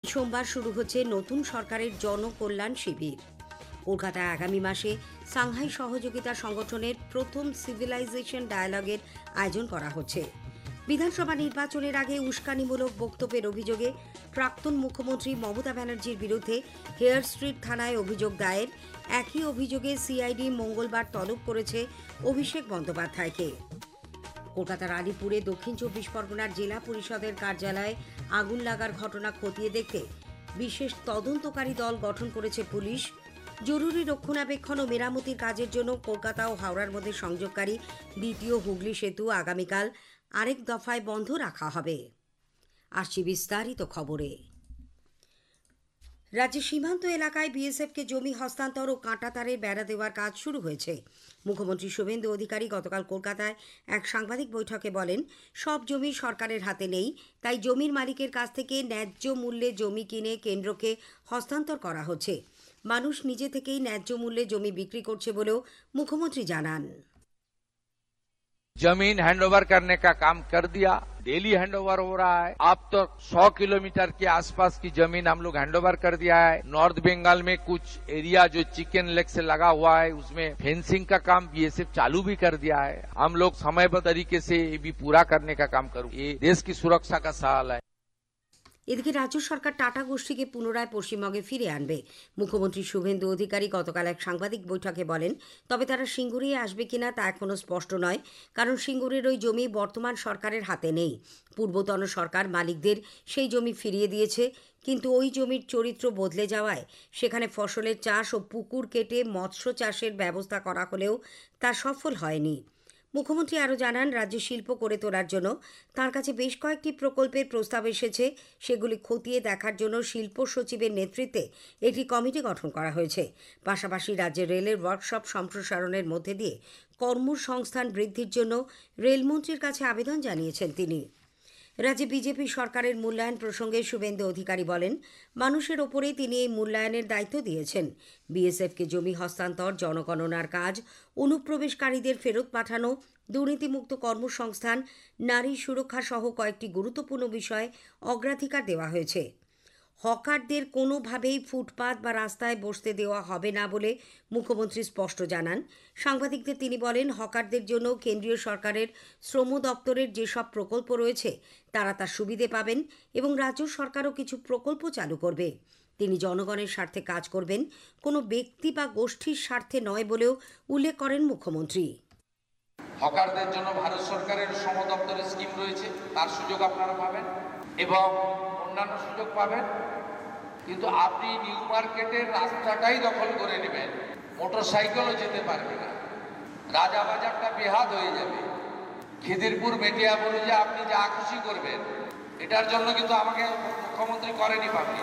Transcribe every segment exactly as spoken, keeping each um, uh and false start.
সোমবার শুরু হচ্ছে নতুন সরকারের জনকল্যাণ শিবির। কলকাতায় আগামী মাসে সাংহাই সহযোগিতা সংগঠনের প্রথম সিভিলাইজেশন ডায়ালগের আয়োজন করা হচ্ছে। বিধানসভা নির্বাচনের আগে উস্কানিমূলক বক্তব্যের অভিযোগে প্রাক্তন মুখ্যমন্ত্রী মমতা ব্যানার্জির বিরুদ্ধে হেয়ার স্ট্রিট থানায় অভিযোগ দায়ের। একই অভিযোগে সিআইডি মঙ্গলবার তলব করেছে অভিষেক বন্দ্যোপাধ্যায়কে। কলকাতার আলিপুরে দক্ষিণ চব্বিশ পরগনার জেলা পরিষদের কার্যালয়ে আগুন লাগার ঘটনা খতিয়ে দেখতে বিশেষ তদন্তকারী দল গঠন করেছে পুলিশ। জরুরি রক্ষণাবেক্ষণ ও মেরামতির কাজের জন্য কলকাতা ও হাওড়ার মধ্যে সংযোগকারী দ্বিতীয় হুগলি সেতু আগামীকাল আরেক দফায় বন্ধ রাখা হবে। আসছি বিস্তারিত খবরে। রাজ্যের সীমান্ত এলাকায় বিএসএফকে জমি হস্তান্তর ও কাঁটাতারের বেড়া দেওয়ার কাজ শুরু হয়েছে। মুখ্যমন্ত্রী শুভেন্দু অধিকারী গতকাল কলকাতায় এক সাংবাদিক বৈঠকে বলেন, সব জমি সরকারের হাতে নেই, তাই জমির মালিকের কাছ থেকে ন্যায্য মূল্যে জমি কিনে কেন্দ্রকে হস্তান্তর করা হচ্ছে। মানুষ নিজে থেকেই ন্যায্য মূল্যে জমি বিক্রি করছে বলেও মুখ্যমন্ত্রী জানান। जमीन हैंडओवर करने का काम कर दिया, डेली हैंडओवर हो रहा है। अब तो सौ किलोमीटर के आसपास की जमीन हम लोग हैंडओवर कर दिया है। नॉर्थ बंगाल में कुछ एरिया जो चिकन लेग से लगा हुआ है उसमें फेंसिंग का काम बीएसएफ चालू भी कर दिया है। हम लोग समयबद्ध तरीके से ये भी पूरा करने का काम करूँ। ये देश की सुरक्षा का सवाल है। এদিকে রাজ্য সরকার টাটা গোষ্ঠীকে পুনরায় পশ্চিমবঙ্গে ফিরে আনবে। মুখ্যমন্ত্রী শুভেন্দু অধিকারী গতকাল এক সাংবাদিক বৈঠকে বলেন, তবে তারা সিঙ্গুরে আসবে কিনা তা এখনও স্পষ্ট নয়, কারণ সিঙ্গুরের ওই জমি বর্তমান সরকারের হাতে নেই। পূর্বতন সরকার মালিকদের সেই জমি ফিরিয়ে দিয়েছে, কিন্তু ওই জমির চরিত্র বদলে যাওয়ায় সেখানে ফসলের চাষ ও পুকুর কেটে মৎস্য চাষের ব্যবস্থা করা হলেও তা সফল হয়নি। মুখ্যমন্ত্রী আরও জানান, রাজ্যে শিল্প করে তোলার জন্য তাঁর কাছে বেশ কয়েকটি প্রকল্পের প্রস্তাব এসেছে। সেগুলি খতিয়ে দেখার জন্য শিল্প সচিবের নেতৃত্বে একটি কমিটি গঠন করা হয়েছে। পাশাপাশি রাজ্যে রেলের ওয়ার্কশপ সম্প্রসারণের মধ্যে দিয়ে কর্মসংস্থান বৃদ্ধির জন্য রেলমন্ত্রীর কাছে আবেদন জানিয়েছেন তিনি। রাজ্যে বিজেপি সরকারের মূল্যায়ন প্রসঙ্গে শুভেন্দু অধিকারী বলেন, মানুষের ওপরেই তিনি এই মূল্যায়নের দায়িত্ব দিয়েছেন। বিএসএফকে জমি হস্তান্তর, জনগণনার কাজ, অনুপ্রবেশকারীদের ফেরত পাঠানো, দুর্নীতিমুক্ত কর্মসংস্থান, নারী সুরক্ষা সহ কয়েকটি গুরুত্বপূর্ণ বিষয়ে অগ্রাধিকার দেওয়া হয়েছে। হকারদের কোনোভাবেই ফুটপাত বা রাস্তায় বসতে দেওয়া হবে না বলে মুখ্যমন্ত্রী স্পষ্ট জানান। সাংবাদিকদের তিনি বলেন, হকারদের জন্য কেন্দ্রীয় সরকারের শ্রম দপ্তরের যেসব প্রকল্প রয়েছে তারা তার সুবিধে পাবেন এবং রাজ্য সরকারও কিছু প্রকল্প চালু করবে। তিনি জনগণের স্বার্থে কাজ করবেন, কোনো ব্যক্তি বা গোষ্ঠীর স্বার্থে নয় বলেও উল্লেখ করেন মুখ্যমন্ত্রী। হকারদের জন্য ভারত সরকারের শ্রম দপ্তরের স্কিম রয়েছে, তার সুযোগ আপনারা পাবেন এবং অন্যান্য সুযোগ পাবেন। কিন্তু আপনি নিউ মার্কেটের রাস্তাটাই দখল করে নেবেন, মোটর সাইকেলও যেতে পারবে না, রাজাবাজারটা বেহাত হয়ে যাবে। খিদিরপুর মেটিয়া বলে যে আপনি যা খুশি করবেন, এটার জন্য কিন্তু আমাকে মুখ্যমন্ত্রী করেনি পাবলিক।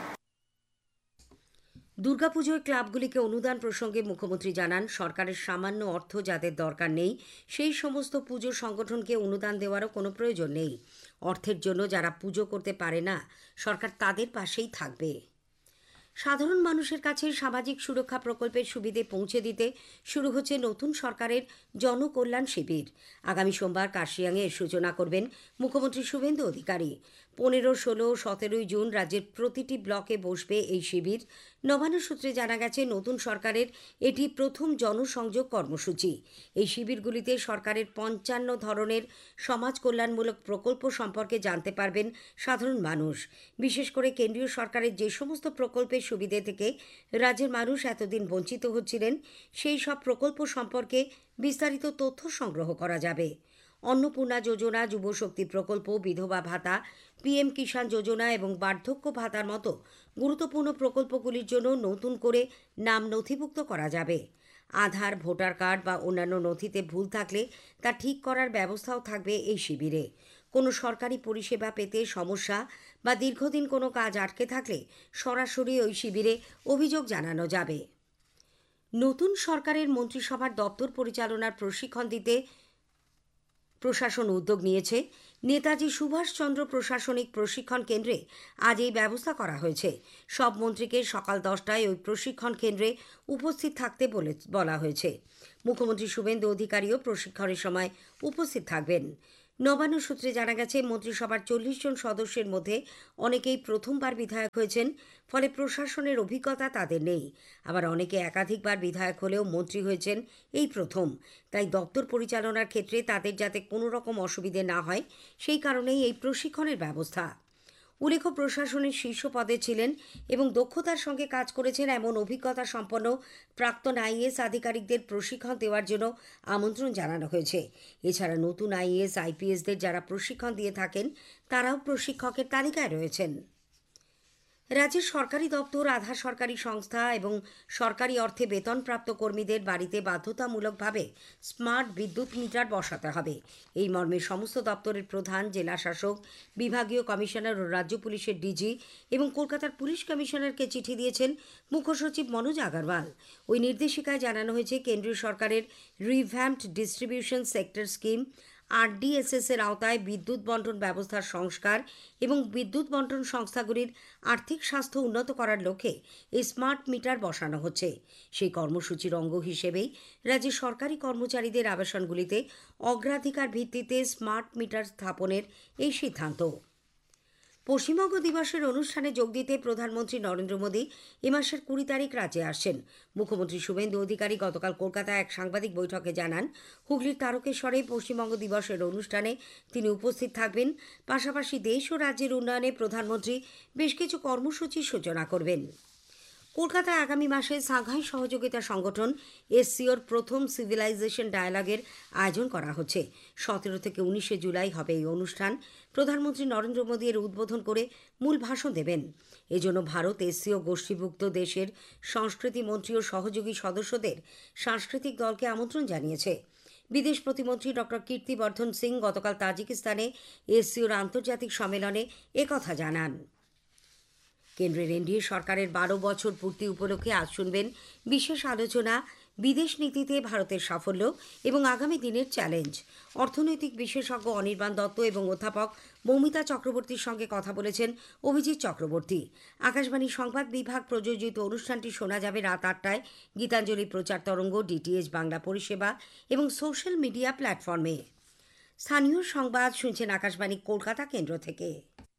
দুর্গাপুজোয় ক্লাবগুলিকে অনুদান প্রসঙ্গে মুখ্যমন্ত্রী জানান, সরকারের সামান্য অর্থ যাদের দরকার নেই সেই সমস্ত পুজো সংগঠনকে অনুদান দেওয়ারও কোনো প্রয়োজন নেই। অর্থের জন্য যারা পুজো করতে পারে না, সরকার তাদের পাশেই থাকবে। সাধারণ মানুষের কাছে সামাজিক সুরক্ষা প্রকল্পের সুবিধে পৌঁছে দিতে শুরু হচ্ছে নতুন সরকারের জনকল্যাণ শিবির। আগামী সোমবার কার্শিয়াংয়ে এর সূচনা করবেন মুখ্যমন্ত্রী শুভেন্দু অধিকারী। পনেরো, ষোলো, সতেরোই জুন রাজ্যের প্রতিটি ব্লকে বসবে এই শিবির। নবান্ন সূত্রে জানা গেছে, নতুন সরকারের এটি প্রথম জনসংযোগ কর্মসূচি। এই শিবিরগুলিতে সরকারের পঞ্চান্ন ধরনের সমাজ কল্যাণমূলক প্রকল্প সম্পর্কে জানতে পারবেন সাধারণ মানুষ। বিশেষ করে কেন্দ্রীয় সরকারের যে সমস্ত প্রকল্পের সুবিধে থেকে রাজ্যের মানুষ এতদিন বঞ্চিত হচ্ছিলেন, সেই সব প্রকল্প সম্পর্কে বিস্তারিত তথ্য সংগ্রহ করা যাবে। অন্নপূর্ণা যোজনা, যুবশক্তি প্রকল্প, বিধবা ভাতা, পিএম কিষাণ যোজনা এবং বার্ধক্য ভাতার মতো গুরুত্বপূর্ণ প্রকল্পগুলির জন্য নতুন করে নাম নথিভুক্ত করা যাবে। আধার, ভোটার কার্ড বা অন্যান্য নথিতে ভুল থাকলে তা ঠিক করার ব্যবস্থাও থাকবে এই শিবিরে। কোনো সরকারি পরিষেবা পেতে সমস্যা বা দীর্ঘদিন কোনো কাজ আটকে থাকলে সরাসরি ওই শিবিরে অভিযোগ জানানো যাবে। নতুন সরকারের মন্ত্রিসভার দপ্তর পরিচালনার প্রশিক্ষণ দিতে প্রশাসন উদ্যোগ নিয়েছে। নেতাজি সুভাষচন্দ্র প্রশাসনিক প্রশিক্ষণ কেন্দ্রে আজ এই ব্যবস্থা করা হয়েছে। সব মন্ত্রীকে সকাল দশটায় ওই প্রশিক্ষণ কেন্দ্রে উপস্থিত থাকতে বলে বলা হয়েছে। মুখ্যমন্ত্রী শুভেন্দু অধিকারীও প্রশিক্ষণের সময় উপস্থিত থাকবেন। নবান্ন সূত্রে জানা গেছে, মন্ত্রিসভার চল্লিশ জন সদস্যের মধ্যে অনেকেই প্রথমবার বিধায়ক হয়েছেন, ফলে প্রশাসনের অভিজ্ঞতা তাদের নেই। আবার অনেকে একাধিকবার বিধায়ক হলেও মন্ত্রী হয়েছেন এই প্রথম। তাই দপ্তর পরিচালনার ক্ষেত্রে তাদের যাতে কোনো রকম অসুবিধে না হয়, সেই কারণেই এই প্রশিক্ষণের ব্যবস্থা। উল্লেখ্য, প্রশাসনের শীর্ষ পদে ছিলেন এবং দক্ষতার সঙ্গে কাজ করেছেন এমন অভিজ্ঞতা সম্পন্ন প্রাক্তন আইএএস আধিকারিকদের প্রশিক্ষণ দেওয়ার জন্য আমন্ত্রণ জানানো হয়েছে। এছাড়া নতুন আইএএস আইপিএসদের যারা প্রশিক্ষণ দিয়ে থাকেন, তারাও প্রশিক্ষকের তালিকায় রয়েছেন। রাজ্যের সরকারি দপ্তর, আধা সরকারি সংস্থা এবং সরকারি অর্থে বেতনপ্রাপ্ত কর্মীদের বাড়িতে বাধ্যতামূলকভাবে স্মার্ট বিদ্যুৎ মিটার বসাতে হবে। এই মর্মে সমস্ত দপ্তরের প্রধান, জেলা শাসক, বিভাগীয় কমিশনার ও রাজ্য পুলিশের ডিজি এবং কলকাতার পুলিশ কমিশনারকে চিঠি দিয়েছেন মুখ্য সচিব মনোজ আগরওয়াল। ওই নির্দেশিকায় জানানো হয়েছে, কেন্দ্রীয় সরকারের রিভ্যাম্পড ডিস্ট্রিবিউশন সেক্টর স্কিম আরডিএসএস এর আওতায় বিদ্যুৎ বন্টন ব্যবস্থার সংস্কার এবং বিদ্যুৎ বন্টন সংস্থাগুলির আর্থিক স্বাস্থ্য উন্নত করার লক্ষ্যে এই স্মার্ট মিটার বসানো হচ্ছে। সেই কর্মসূচির অঙ্গ হিসেবেই রাজ্যের সরকারি কর্মচারীদের আবাসনগুলিতে অগ্রাধিকার ভিত্তিতে স্মার্ট মিটার স্থাপনের এই সিদ্ধান্ত। পশ্চিমবঙ্গ দিবসের অনুষ্ঠানে যোগ দিতে প্রধানমন্ত্রী নরেন্দ্র মোদী এ মাসের কুড়ি তারিখ রাজ্যে আসছেন। মুখ্যমন্ত্রী শুভেন্দু অধিকারী গতকাল কলকাতায় এক সাংবাদিক বৈঠকে জানান, হুগলির তারকেশ্বরে পশ্চিমবঙ্গ দিবসের অনুষ্ঠানে তিনি উপস্থিত থাকবেন। পাশাপাশি দেশ ও রাজ্যের উন্নয়নে প্রধানমন্ত্রী বেশ কিছু কর্মসূচির সূচনা করবেন। কলকাতায় আগামী মাসে সাংঘাই সহযোগিতা সংগঠন এসসিওর প্রথম সিভিলাইজেশন ডায়ালগের আয়োজন করা হচ্ছে। সতেরো থেকে উনিশে জুলাই হবে এই অনুষ্ঠান। প্রধানমন্ত্রী নরেন্দ্র মোদী এর উদ্বোধন করে মূল ভাষণ দেবেন। এজন্য ভারত এসসিও গোষ্ঠীভুক্ত দেশের সংস্কৃতি মন্ত্রী ও সহযোগী সদস্যদের সাংস্কৃতিক দলকে আমন্ত্রণ জানিয়েছে। বিদেশ প্রতিমন্ত্রী ডক্টর কীর্তিবর্ধন সিং গতকাল তাজিকিস্তানে এসসিওর আন্তর্জাতিক সম্মেলনে একথা জানান। কেন্দ্রের এনডিএ সরকারের বারো বছর পূর্তি উপলক্ষে আজ শুনবেন বিশেষ আলোচনা, বিদেশ নীতিতে ভারতের সাফল্য এবং আগামী দিনের চ্যালেঞ্জ। অর্থনৈতিক বিশেষজ্ঞ অনির্বাণ দত্ত এবং অধ্যাপক মৌমিতা চক্রবর্তীর সঙ্গে কথা বলেছেন অভিজিৎ চক্রবর্তী। আকাশবাণী সংবাদ বিভাগ প্রযোজিত অনুষ্ঠানটি শোনা যাবে রাত আটটায় গীতাঞ্জলি প্রচার তরঙ্গ, ডিটিএইচ বাংলা পরিষেবা এবং সোশ্যাল মিডিয়া প্ল্যাটফর্মে। স্থানীয় সংবাদ শুনছেন আকাশবাণী কলকাতা কেন্দ্র থেকে।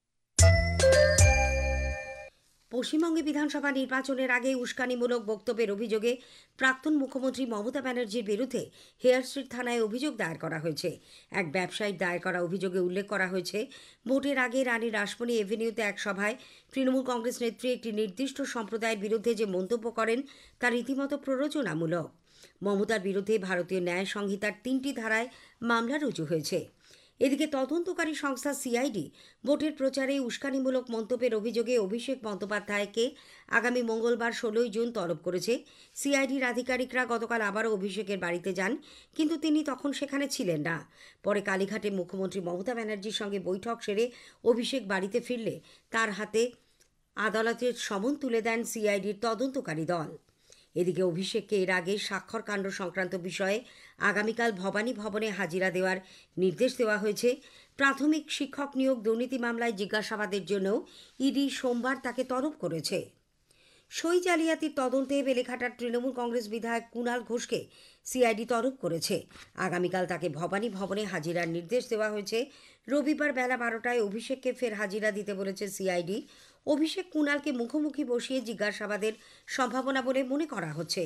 পশ্চিমবঙ্গে বিধানসভা নির্বাচনের আগে উস্কানিমূলক বক্তব্যের অভিযোগে প্রাক্তন মুখ্যমন্ত্রী মমতা ব্যানার্জির বিরুদ্ধে হেয়ার স্ট্রিট থানায় অভিযোগ দায়ের করা হয়েছে। এক ব্যবসায়ীর দায়ের করা অভিযোগে উল্লেখ করা হয়েছে, ভোটের আগে রানী রাসমণি এভিনিউতে এক সভায় তৃণমূল কংগ্রেস নেত্রী একটি নির্দিষ্ট সম্প্রদায়ের বিরুদ্ধে যে মন্তব্য করেন তা রীতিমতো প্ররোচনামূলক। মমতার বিরুদ্ধে ভারতীয় ন্যায় সংহিতার তিনটি ধারায় মামলা রুজু হয়েছে। এদিকে তদন্তকারী সংস্থা সিআইডি ভোটের প্রচারে উস্কানিমূলক মন্তব্যের অভিযোগে অভিষেক বন্দ্যোপাধ্যায়কে আগামী মঙ্গলবার ষোলোই জুন তলব করেছে। সিআইডির আধিকারিকরা গতকাল আবারও অভিষেকের বাড়িতে যান, কিন্তু তিনি তখন সেখানে ছিলেন না। পরে কালীঘাটে মুখ্যমন্ত্রী মমতা ব্যানার্জির সঙ্গে বৈঠক সেরে অভিষেক বাড়িতে ফিরলে তার হাতে আদালতের সমন তুলে দেন সিআইডির তদন্তকারী দল। এদিকে অভিষেককে এর আগে স্বাক্ষর কাণ্ড সংক্রান্ত বিষয়ে আগামীকাল ভবানী ভবনে হাজিরা দেওয়ার নির্দেশ দেওয়া হয়েছে। প্রাথমিক শিক্ষক নিয়োগ দুর্নীতি মামলায় জিজ্ঞাসাবাদের জন্যও ইডি সোমবার তাকে তলব করেছে। সই জালিয়াতির তদন্তে বেলেঘাটার তৃণমূল কংগ্রেস বিধায়ক কুণাল ঘোষকে সিআইডি তলব করেছে। আগামীকাল তাকে ভবানী ভবনে হাজিরার নির্দেশ দেওয়া হয়েছে। রবিবার বেলা বারোটায় অভিষেককে ফের হাজিরা দিতে বলেছে সিআইডি। অভিষেক কুণালকে মুখোমুখি বসিয়ে জিজ্ঞাসাবাদের সম্ভাবনা বলে মনে করা হচ্ছে।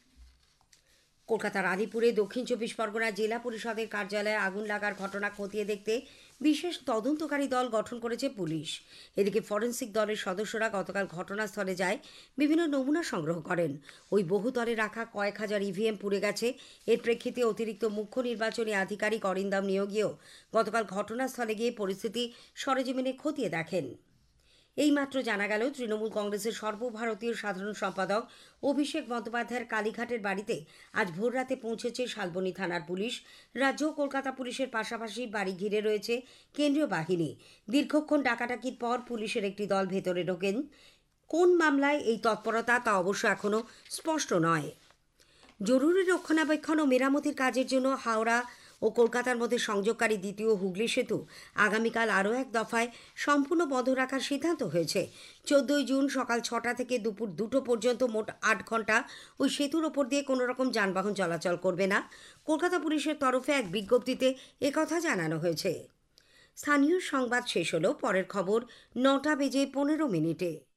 কলকাতার আলিপুরে দক্ষিণ চব্বিশ পরগনা জেলা পরিষদের কার্যালয়ে আগুন লাগার ঘটনা খতিয়ে দেখতে বিশেষ তদন্তকারী দল গঠন করেছে পুলিশ। এদিকে ফরেন্সিক দলের সদস্যরা গতকাল ঘটনাস্থলে যায়, বিভিন্ন নমুনা সংগ্রহ করেন। ওই বহুতলে রাখা কয়েক হাজার ইভিএম পুড়ে গেছে। এর প্রেক্ষিতে অতিরিক্ত মুখ্য নির্বাচনী আধিকারিক অরিন্দম নিয়োগীও গতকাল ঘটনাস্থলে গিয়ে পরিস্থিতি সরেজমিনে খতিয়ে দেখেন। এইমাত্র জানা গেল, তৃণমূল কংগ্রেসের সর্বভারতীয় সাধারণ সম্পাদক অভিষেক বন্দ্যোপাধ্যায়ের কালীঘাটের বাড়িতে আজ ভোররাতে পৌঁছেছে শালবনী থানার পুলিশ। রাজ্য ও কলকাতা পুলিশের পাশাপাশি বাড়ি ঘিরে রয়েছে কেন্দ্রীয় বাহিনী। দীর্ঘক্ষণ ডাকাডাকির পর পুলিশের একটি দল ভেতরে ঢোকেন। কোন মামলায় এই তৎপরতা তা অবশ্য এখনও স্পষ্ট নয়। জরুরি রক্ষণাবেক্ষণ ও মেরামতির কাজের জন্য হাওড়া ও কলকাতার মধ্যে সংযোগকারী দ্বিতীয় হুগলি সেতু আগামীকাল আরও এক দফায় সম্পূর্ণ বন্ধ রাখার সিদ্ধান্ত হয়েছে। চোদ্দই জুন সকাল ছটা থেকে দুপুর দুটো পর্যন্ত মোট আট ঘন্টা ওই সেতুর ওপর দিয়ে কোনো রকম যানবাহন চলাচল করবে না। কলকাতা পুলিশের তরফে এক বিজ্ঞপ্তিতে একথা জানানো হয়েছে। স্থানীয় সংবাদ শেষ হলো। পরের খবর নটা বেজে পনেরো মিনিটে।